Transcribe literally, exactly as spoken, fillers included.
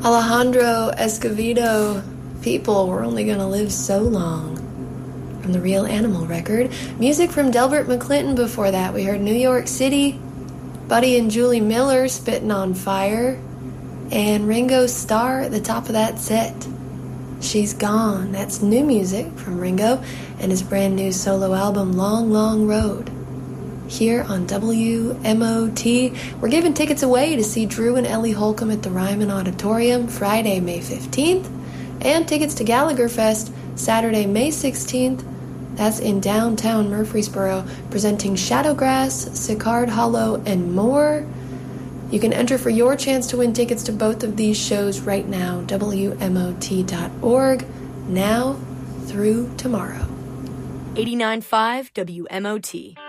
Alejandro Escovedo, People, We're Only Gonna Live So Long. From the Real Animal record. Music from Delbert McClinton before that. We heard New York City, Buddy and Julie Miller, Spittin' on Fire, and Ringo Starr at the top of that set. She's Gone. That's new music from Ringo and his brand new solo album, Long, Long Road. Here on W M O T, we're giving tickets away to see Drew and Ellie Holcomb at the Ryman Auditorium Friday, May fifteenth, and tickets to Gallagher Fest Saturday, May sixteenth. That's in downtown Murfreesboro, presenting Shadowgrass, Sicard Hollow, and more. You can enter for your chance to win tickets to both of these shows right now, W M O T dot org, now through tomorrow. eighty-nine point five W M O T.